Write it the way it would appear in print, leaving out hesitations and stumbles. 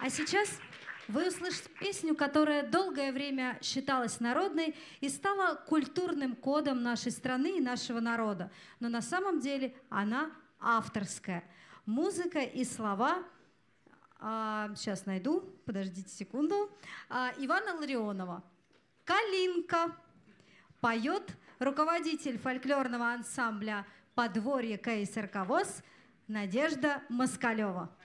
А сейчас вы услышите песню, которая долгое время считалась народной и стала культурным кодом нашей страны и нашего народа. Но на самом деле она авторская. Музыка и слова, сейчас найду, подождите секунду, Ивана Ларионова. «Калинка». Поет руководитель фольклорного ансамбля «Подворье КСРК ВОС» Надежда Москалева.